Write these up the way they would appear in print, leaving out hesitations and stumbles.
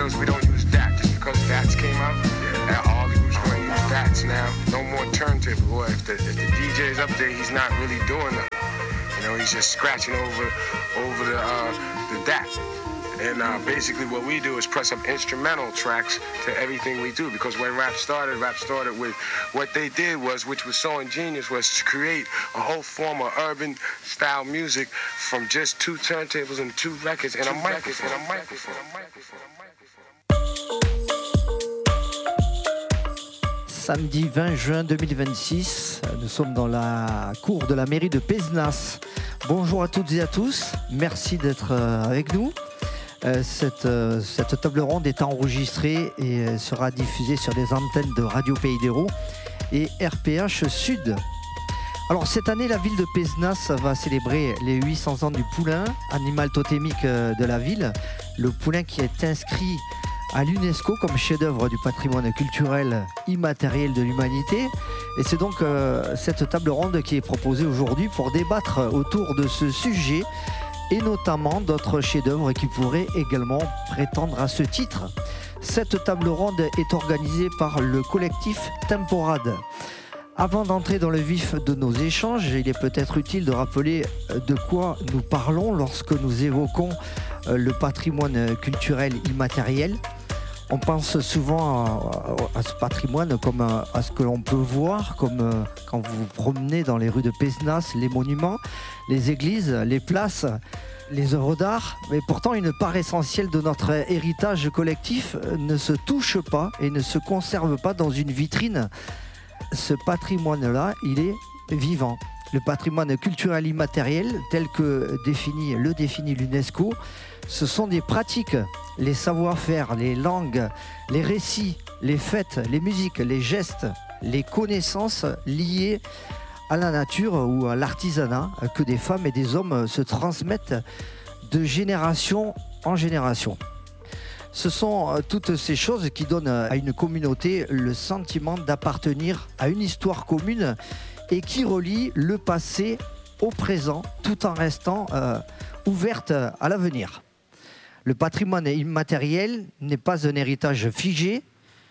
shows we don't use DAT just because DATs came out. And all the groups want to use DATs now. No more turntable. Boy, if the DJ is up there, he's not really doing nothing. You know, he's just scratching over the DAT. And basically what we do is press up instrumental tracks to everything we do. Because when rap started with what they did was, which was so ingenious, was to create a whole form of urban style music from just two turntables and two records and a microphone. Samedi 20 juin 2026, nous sommes dans la cour de la mairie de Pézenas. Bonjour à toutes et à tous, merci d'être avec nous. Cette table ronde est enregistrée et sera diffusée sur les antennes de Radio Pays d'Hérault et RPH Sud. Alors cette année, la ville de Pézenas va célébrer les 800 ans du poulain, animal totémique de la ville. Le poulain qui est inscrit à l'UNESCO comme chef-d'œuvre du patrimoine culturel immatériel de l'humanité. Et c'est donc cette table ronde qui est proposée aujourd'hui pour débattre autour de ce sujet et notamment d'autres chefs-d'œuvre qui pourraient également prétendre à ce titre. Cette table ronde est organisée par le collectif Temporade. Avant d'entrer dans le vif de nos échanges, il est peut-être utile de rappeler de quoi nous parlons lorsque nous évoquons le patrimoine culturel immatériel. On pense souvent à ce patrimoine comme à ce que l'on peut voir, comme quand vous vous promenez dans les rues de Pézenas, les monuments, les églises, les places, les œuvres d'art. Mais pourtant, une part essentielle de notre héritage collectif ne se touche pas et ne se conserve pas dans une vitrine. Ce patrimoine-là, il est vivant. Le patrimoine culturel immatériel, tel que le définit l'UNESCO, ce sont des pratiques, les savoir-faire, les langues, les récits, les fêtes, les musiques, les gestes, les connaissances liées à la nature ou à l'artisanat que des femmes et des hommes se transmettent de génération en génération. Ce sont toutes ces choses qui donnent à une communauté le sentiment d'appartenir à une histoire commune et qui relient le passé au présent tout en restant ouverte à l'avenir. Le patrimoine immatériel n'est pas un héritage figé.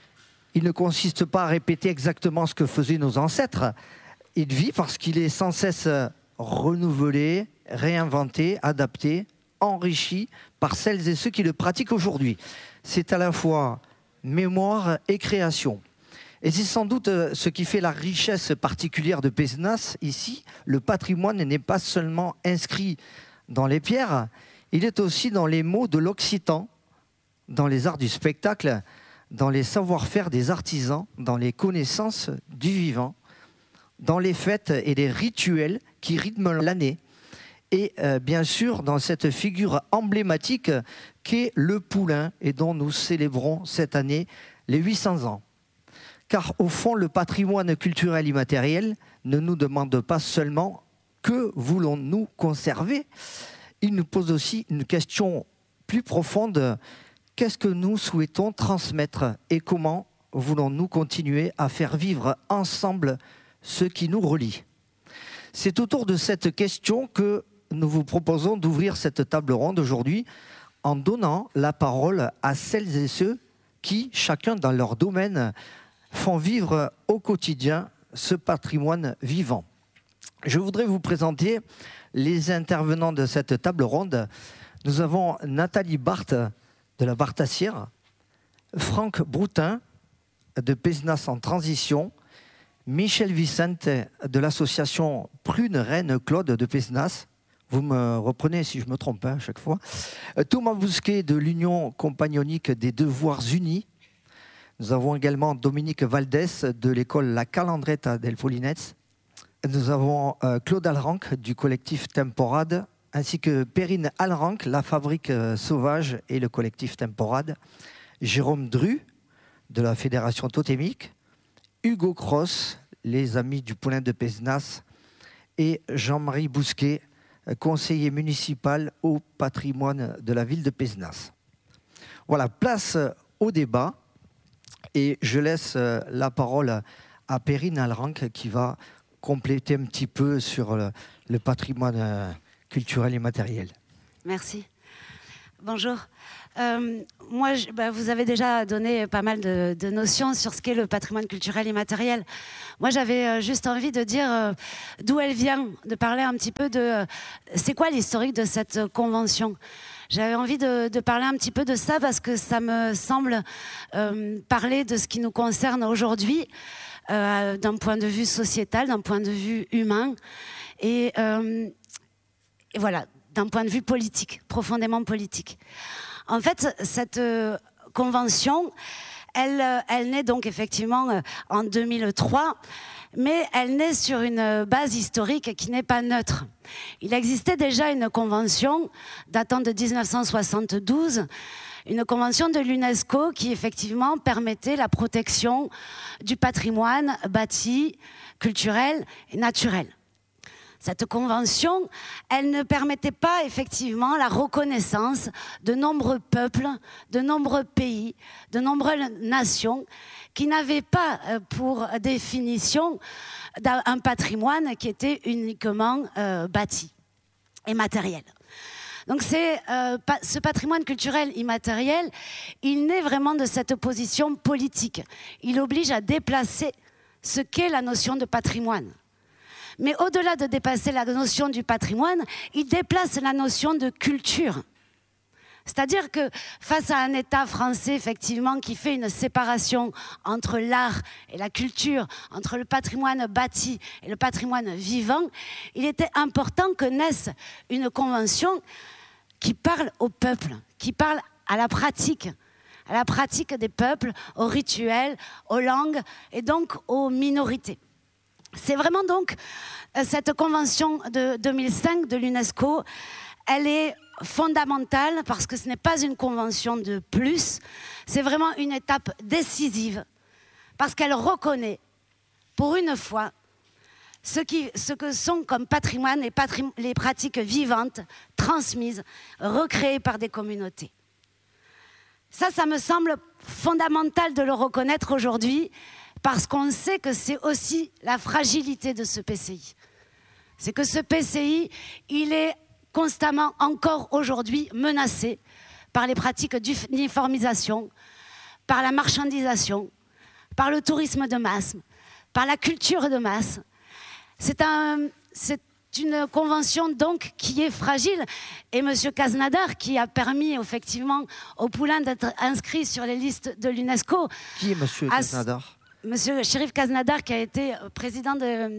Il ne consiste pas à répéter exactement ce que faisaient nos ancêtres. Il vit parce qu'il est sans cesse renouvelé, réinventé, adapté, enrichi par celles et ceux qui le pratiquent aujourd'hui. C'est à la fois mémoire et création. Et c'est sans doute ce qui fait la richesse particulière de Pézenas. Ici, le patrimoine n'est pas seulement inscrit dans les pierres, il est aussi dans les mots de l'occitan, dans les arts du spectacle, dans les savoir-faire des artisans, dans les connaissances du vivant, dans les fêtes et les rituels qui rythment l'année. Et bien sûr, dans cette figure emblématique qu'est le poulain et dont nous célébrons cette année les 800 ans. Car au fond, le patrimoine culturel immatériel ne nous demande pas seulement que voulons-nous conserver. Il nous pose aussi une question plus profonde. Qu'est-ce que nous souhaitons transmettre et comment voulons-nous continuer à faire vivre ensemble ce qui nous relie? C'est autour de cette question que nous vous proposons d'ouvrir cette table ronde aujourd'hui en donnant la parole à celles et ceux qui, chacun dans leur domaine, font vivre au quotidien ce patrimoine vivant. Je voudrais vous présenter les intervenants de cette table ronde. Nous avons Nathalie Barthes de la Bartassière, Franck Broutin de Pézenas en transition, Michel Vicente de l'association Prune Reine Claude de Pézenas. Vous me reprenez si je me trompe à chaque fois. Thomas Bousquet de l'Union compagnonique des Devoirs Unis. Nous avons également Dominique Valdès de l'école La Calandreta del Polinets. Nous avons Claude Alranc du collectif Temporade, ainsi que Perrine Alranc, la Fabrique Sauvage et le collectif Temporade. Jérôme Dru de la Fédération Totémique. Hugo Cross, les Amis du Poulain de Pézenas. Et Jean-Marie Bousquet, conseiller municipal au patrimoine de la ville de Pézenas. Voilà, place au débat. Et je laisse la parole à Perrine Alranc qui va compléter un petit peu sur le patrimoine culturel et matériel. Merci. Bonjour. Moi, vous avez déjà donné pas mal de notions sur ce qu'est le patrimoine culturel immatériel. Moi, j'avais juste envie de dire d'où elle vient, de parler un petit peu de c'est quoi l'historique de cette convention. J'avais envie de parler un petit peu de ça parce que ça me semble parler de ce qui nous concerne aujourd'hui d'un point de vue sociétal, d'un point de vue humain et voilà, d'un point de vue politique, profondément politique. En fait, cette convention, elle naît donc effectivement en 2003, mais elle naît sur une base historique qui n'est pas neutre. Il existait déjà une convention datant de 1972, une convention de l'UNESCO qui effectivement permettait la protection du patrimoine bâti, culturel et naturel. Cette convention, elle ne permettait pas effectivement la reconnaissance de nombreux peuples, de nombreux pays, de nombreuses nations qui n'avaient pas pour définition un patrimoine qui était uniquement bâti et matériel. Donc ce patrimoine culturel immatériel, il naît vraiment de cette position politique. Il oblige à déplacer ce qu'est la notion de patrimoine. Mais au-delà de dépasser la notion du patrimoine, il déplace la notion de culture. C'est-à-dire que face à un État français, effectivement, qui fait une séparation entre l'art et la culture, entre le patrimoine bâti et le patrimoine vivant, il était important que naisse une convention qui parle au peuple, qui parle à la pratique des peuples, aux rituels, aux langues et donc aux minorités. C'est vraiment donc cette convention de 2005 de l'UNESCO, elle est fondamentale parce que ce n'est pas une convention de plus, c'est vraiment une étape décisive parce qu'elle reconnaît pour une fois ce que sont comme patrimoine les pratiques vivantes, transmises, recréées par des communautés. Ça me semble fondamental de le reconnaître aujourd'hui parce qu'on sait que c'est aussi la fragilité de ce PCI. C'est que ce PCI, il est constamment, encore aujourd'hui, menacé par les pratiques d'uniformisation, par la marchandisation, par le tourisme de masse, par la culture de masse. C'est une convention donc qui est fragile. Et M. Kaznadar, qui a permis effectivement au Poulain d'être inscrit sur les listes de l'UNESCO. Qui est M. Kaznadar ? Monsieur Chérif Kaznadar, qui a été président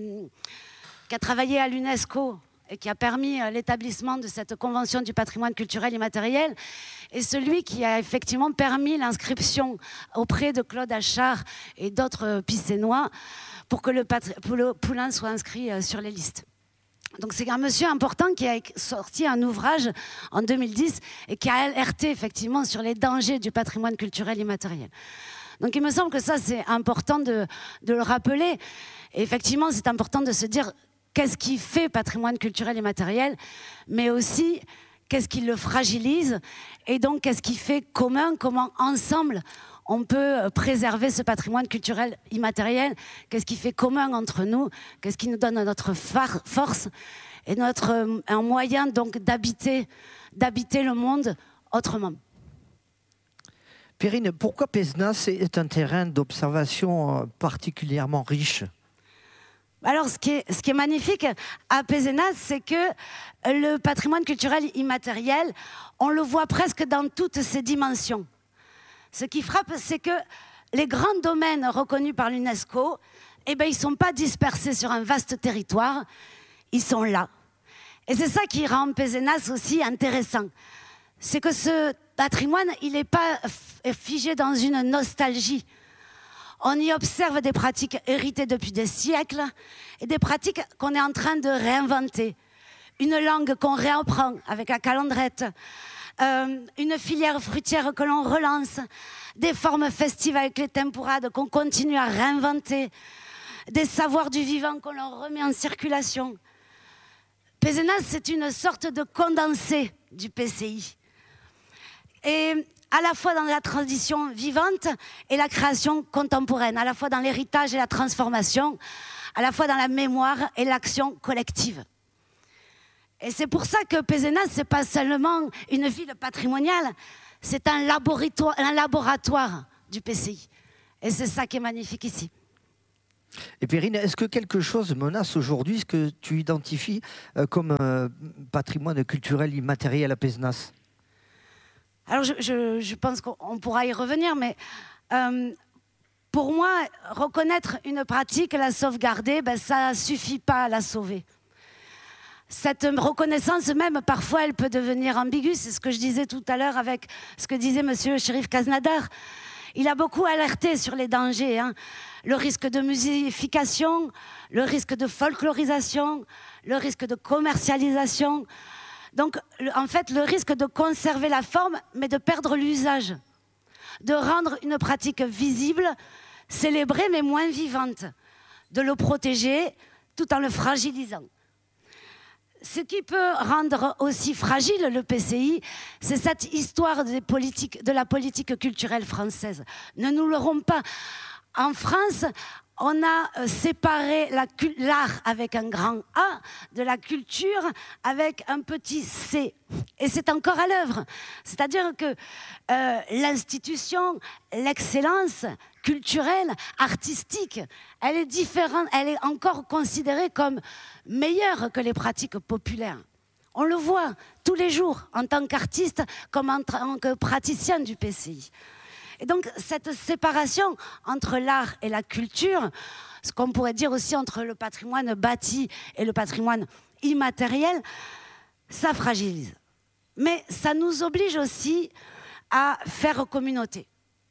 qui a travaillé à l'UNESCO et qui a permis l'établissement de cette convention du patrimoine culturel immatériel, est celui qui a effectivement permis l'inscription auprès de Claude Achard et d'autres Picénois pour que le Poulain soit inscrit sur les listes. Donc c'est un monsieur important qui a sorti un ouvrage en 2010 et qui a alerté effectivement sur les dangers du patrimoine culturel immatériel. Donc il me semble que ça, c'est important de le rappeler. Et effectivement, c'est important de se dire qu'est-ce qui fait patrimoine culturel immatériel, mais aussi qu'est-ce qui le fragilise, et donc qu'est-ce qui fait commun, comment ensemble on peut préserver ce patrimoine culturel immatériel, qu'est-ce qui fait commun entre nous, qu'est-ce qui nous donne notre force et un moyen donc d'habiter le monde autrement. Perrine, pourquoi Pézenas est un terrain d'observation particulièrement riche ? Alors, ce qui est magnifique à Pézenas, c'est que le patrimoine culturel immatériel, on le voit presque dans toutes ses dimensions. Ce qui frappe, c'est que les grands domaines reconnus par l'UNESCO, ils ne sont pas dispersés sur un vaste territoire, ils sont là. Et c'est ça qui rend Pézenas aussi intéressant. C'est que ce patrimoine, il n'est pas figé dans une nostalgie. On y observe des pratiques héritées depuis des siècles et des pratiques qu'on est en train de réinventer. Une langue qu'on réapprend avec la calendrette, une filière fruitière que l'on relance, des formes festives avec les tempourades qu'on continue à réinventer, des savoirs du vivant qu'on leur remet en circulation. Pézenas, c'est une sorte de condensé du PCI. Et à la fois dans la tradition vivante et la création contemporaine, à la fois dans l'héritage et la transformation, à la fois dans la mémoire et l'action collective. Et c'est pour ça que Pézenas, ce n'est pas seulement une ville patrimoniale, c'est un laboratoire du PCI. Et c'est ça qui est magnifique ici. Et Perrine, est-ce que quelque chose menace aujourd'hui ce que tu identifies comme patrimoine culturel immatériel à Pézenas? Alors je pense qu'on pourra y revenir, mais pour moi, reconnaître une pratique, la sauvegarder, ça ne suffit pas à la sauver. Cette reconnaissance même, parfois, elle peut devenir ambiguë. C'est ce que je disais tout à l'heure avec ce que disait monsieur Chérif Kaznadar. Il a beaucoup alerté sur les dangers, hein. Le risque de musification, le risque de folklorisation, le risque de commercialisation. Donc, en fait, le risque de conserver la forme, mais de perdre l'usage. De rendre une pratique visible, célébrée, mais moins vivante. De le protéger tout en le fragilisant. Ce qui peut rendre aussi fragile le PCI, c'est cette histoire de la politique culturelle française. Ne nous leurrons pas. En France, on a séparé l'art avec un grand A de la culture avec un petit C. Et c'est encore à l'œuvre. C'est-à-dire que l'institution, l'excellence culturelle, artistique, elle est différente, elle est encore considérée comme meilleure que les pratiques populaires. On le voit tous les jours en tant qu'artiste comme en tant que praticien du PCI. Et donc cette séparation entre l'art et la culture, ce qu'on pourrait dire aussi entre le patrimoine bâti et le patrimoine immatériel, ça fragilise. Mais ça nous oblige aussi à faire communauté.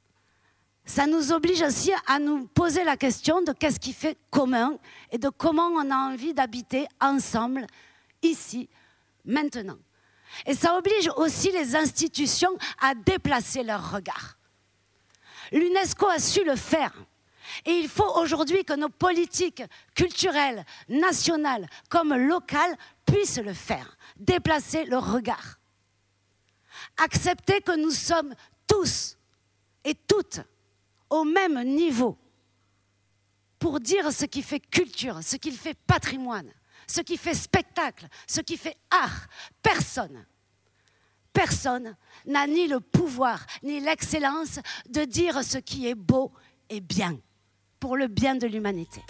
Ça nous oblige aussi à nous poser la question de qu'est-ce qui fait commun et de comment on a envie d'habiter ensemble, ici, maintenant. Et ça oblige aussi les institutions à déplacer leur regard. L'UNESCO a su le faire. Et il faut aujourd'hui que nos politiques culturelles, nationales comme locales, puissent le faire. Déplacer leur regard. Accepter que nous sommes tous et toutes au même niveau pour dire ce qui fait culture, ce qui fait patrimoine, ce qui fait spectacle, ce qui fait art. Personne n'a ni le pouvoir ni l'excellence de dire ce qui est beau et bien, pour le bien de l'humanité.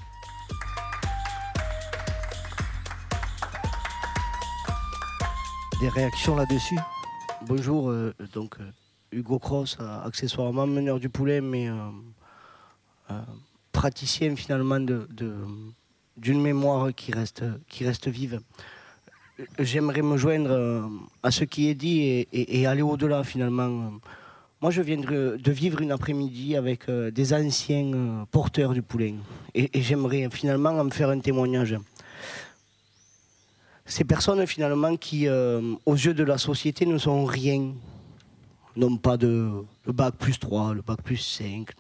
Des réactions là-dessus? Bonjour, Hugo Cross, accessoirement meneur du poulet, mais praticien finalement d'une mémoire qui reste vive. J'aimerais me joindre à ce qui est dit et aller au-delà finalement. Moi, je viens de vivre une après-midi avec des anciens porteurs du poulain et j'aimerais finalement en faire un témoignage. Ces personnes finalement qui, aux yeux de la société, ne sont rien, n'ont pas le bac plus 3, le bac plus 5,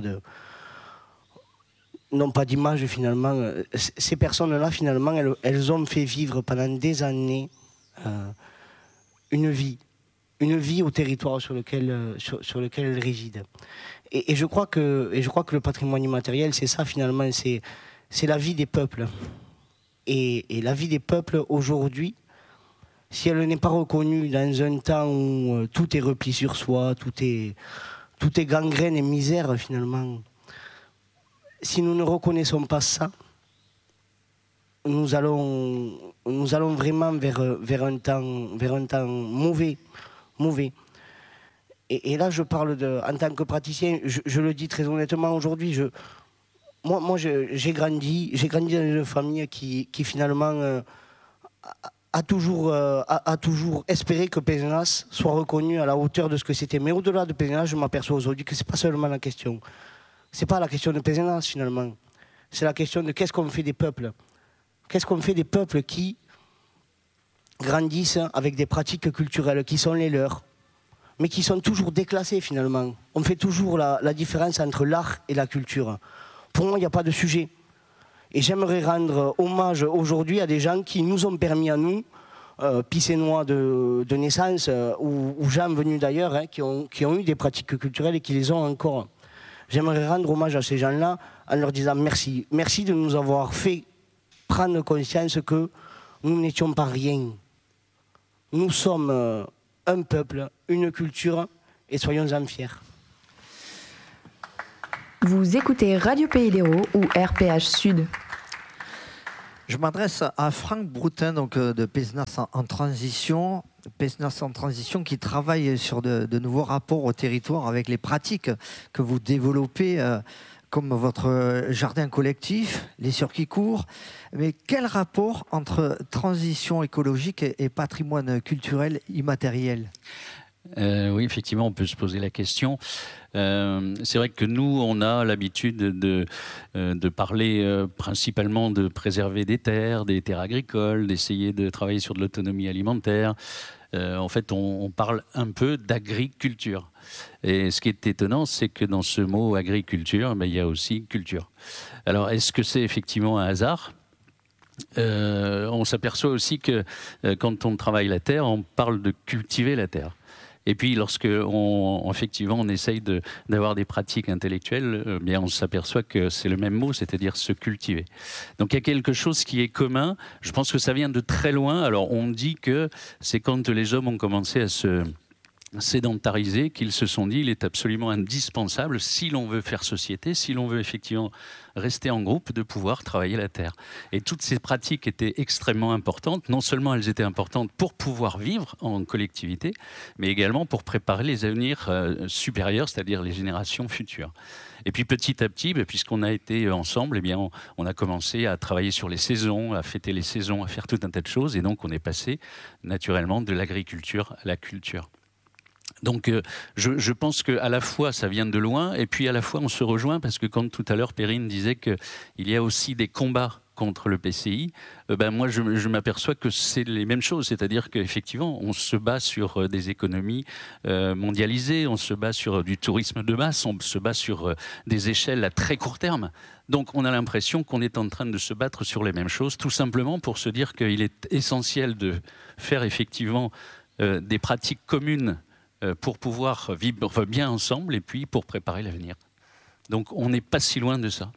n'ont pas d'image finalement. Ces personnes-là finalement, elles ont fait vivre pendant des années une vie au territoire sur lequel elles résident. Et je crois que le patrimoine immatériel, c'est ça finalement, c'est la vie des peuples. Et la vie des peuples aujourd'hui, si elle n'est pas reconnue dans un temps où tout est repli sur soi, tout est gangrène et misère finalement, si nous ne reconnaissons pas ça, nous allons vraiment vers un temps mauvais. Et là, je parle en tant que praticien, je le dis très honnêtement aujourd'hui, moi j'ai grandi dans une famille qui finalement a toujours espéré que Pézenas soit reconnu à la hauteur de ce que c'était. Mais au-delà de Pézenas, je m'aperçois aujourd'hui que c'est pas seulement la question. C'est pas la question de Pézenas finalement. C'est la question de qu'est-ce qu'on fait des peuples. Qu'est-ce qu'on fait des peuples qui grandissent avec des pratiques culturelles qui sont les leurs, mais qui sont toujours déclassées finalement. On fait toujours la différence entre l'art et la culture. Pour moi, il n'y a pas de sujet. Et j'aimerais rendre hommage aujourd'hui à des gens qui nous ont permis à nous, Picénois de naissance, ou gens venus d'ailleurs, hein, qui ont eu des pratiques culturelles et qui les ont encore. J'aimerais rendre hommage à ces gens-là en leur disant merci. Merci de nous avoir fait prendre conscience que nous n'étions pas rien. Nous sommes un peuple, une culture, et soyons-en fiers. Vous écoutez Radio Pays d'Hérault ou RPH Sud. Je m'adresse à Franck Broutin, donc, de Pézenas en transition. Pézenas en transition qui travaille sur de nouveaux rapports au territoire avec les pratiques que vous développez, comme votre jardin collectif, les circuits courts. Mais quel rapport entre transition écologique et patrimoine culturel immatériel ? Oui, effectivement, on peut se poser la question. C'est vrai que nous, on a l'habitude de parler principalement de préserver des terres agricoles, d'essayer de travailler sur de l'autonomie alimentaire. En fait, on parle un peu d'agriculture. Et ce qui est étonnant, c'est que dans ce mot agriculture, il y a aussi culture. Alors, est-ce que c'est effectivement un hasard ? On s'aperçoit aussi que quand on travaille la terre, on parle de cultiver la terre. Et puis, lorsque effectivement, on essaye d'avoir des pratiques intellectuelles, bien, on s'aperçoit que c'est le même mot, c'est-à-dire se cultiver. Donc, il y a quelque chose qui est commun. Je pense que ça vient de très loin. Alors, on dit que c'est quand les hommes ont commencé à se sédentariser qu'ils se sont dit il est absolument indispensable, si l'on veut faire société, si l'on veut effectivement rester en groupe, de pouvoir travailler la terre. Et toutes ces pratiques étaient extrêmement importantes. Non seulement elles étaient importantes pour pouvoir vivre en collectivité, mais également pour préparer les avenirs supérieurs, c'est-à-dire les générations futures. Et puis petit à petit, puisqu'on a été ensemble, on a commencé à travailler sur les saisons, à fêter les saisons, à faire tout un tas de choses. Et donc on est passé naturellement de l'agriculture à la culture. Donc je pense qu'à la fois ça vient de loin et puis à la fois on se rejoint parce que quand tout à l'heure Perrine disait qu'il y a aussi des combats contre le PCI, moi je m'aperçois que c'est les mêmes choses, c'est-à-dire qu'effectivement on se bat sur des économies mondialisées, on se bat sur du tourisme de masse, on se bat sur des échelles à très court terme. Donc on a l'impression qu'on est en train de se battre sur les mêmes choses, tout simplement pour se dire qu'il est essentiel de faire effectivement des pratiques communes pour pouvoir vivre bien ensemble et puis pour préparer l'avenir. Donc on n'est pas si loin de ça.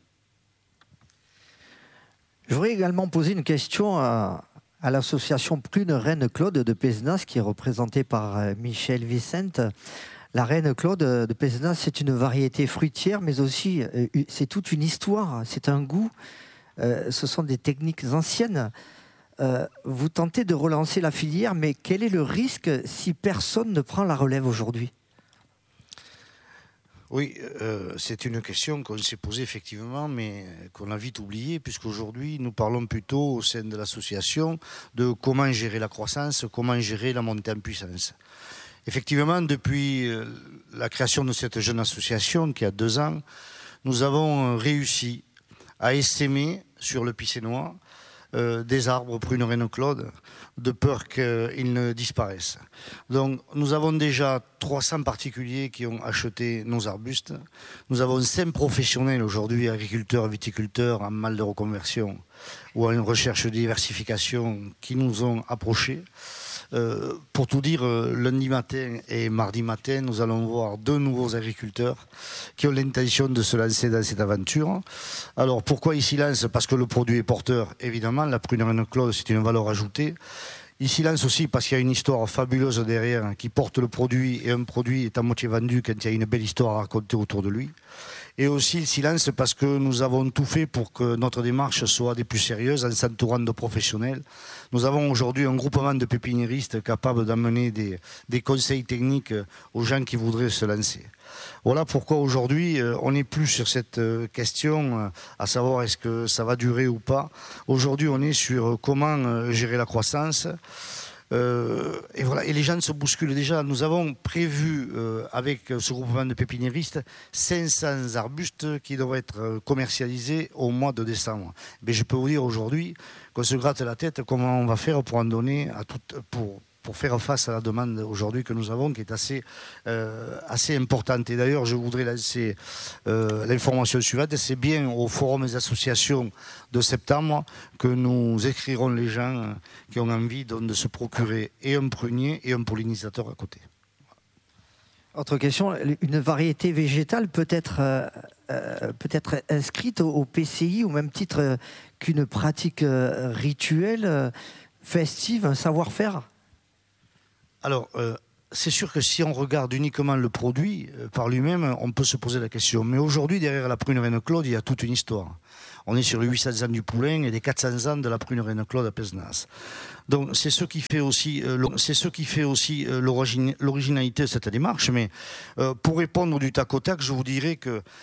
Je voudrais également poser une question à l'association Prune Reine Claude de Pézenas, qui est représentée par Michel Vicente. La Reine Claude de Pézenas, c'est une variété fruitière, mais aussi c'est toute une histoire, c'est un goût, ce sont des techniques anciennes. Vous tentez de relancer la filière, mais quel est le risque si personne ne prend la relève aujourd'hui ? Oui, c'est une question qu'on s'est posée effectivement, mais qu'on a vite oubliée, puisqu'aujourd'hui, nous parlons plutôt au sein de l'association de comment gérer la croissance, comment gérer la montée en puissance. Effectivement, depuis la création de cette jeune association, qui a 2 ans, nous avons réussi à essaimer sur le Picénois des arbres Prune Reine Claude, de peur qu'ils ne disparaissent. Donc nous avons déjà 300 particuliers qui ont acheté nos arbustes. Nous avons 5 professionnels aujourd'hui, agriculteurs, viticulteurs, en mal de reconversion ou en recherche de diversification, qui nous ont approchés. Pour tout dire, lundi matin et mardi matin, nous allons voir 2 nouveaux agriculteurs qui ont l'intention de se lancer dans cette aventure. Alors pourquoi ils s'y lancent ? Parce que le produit est porteur, évidemment. La Prune Reine Claude, c'est une valeur ajoutée. Ils s'y lancent aussi parce qu'il y a une histoire fabuleuse derrière qui porte le produit, et un produit est à moitié vendu quand il y a une belle histoire à raconter autour de lui. Et aussi le silence parce que nous avons tout fait pour que notre démarche soit des plus sérieuses en s'entourant de professionnels. Nous avons aujourd'hui un groupement de pépiniéristes capable d'amener des conseils techniques aux gens qui voudraient se lancer. Voilà pourquoi aujourd'hui on n'est plus sur cette question à savoir est-ce que ça va durer ou pas. Aujourd'hui on est sur comment gérer la croissance. Et voilà, et les gens se bousculent déjà. Nous avons prévu avec ce groupement de pépiniéristes 500 arbustes qui devraient être commercialisés au mois de décembre. Mais je peux vous dire aujourd'hui qu'on se gratte la tête comment on va faire pour en donner à pour faire face à la demande aujourd'hui que nous avons, qui est assez importante. Et d'ailleurs, je voudrais lancer l'information suivante. C'est bien au forum des associations de septembre que nous écrirons les gens qui ont envie de se procurer et un prunier et un pollinisateur à côté. Autre question, une variété végétale peut être inscrite au PCI au même titre qu'une pratique rituelle, festive, un savoir-faire ? Alors, c'est sûr que si on regarde uniquement le produit par lui-même, on peut se poser la question. Mais aujourd'hui, derrière la prune Reine Claude, il y a toute une histoire. On est sur les 800 ans du poulain et les 400 ans de la prune Reine Claude à Pézenas. Donc c'est ce qui fait aussi, l'originalité de cette démarche. Mais pour répondre du tac au tac, je vous dirais que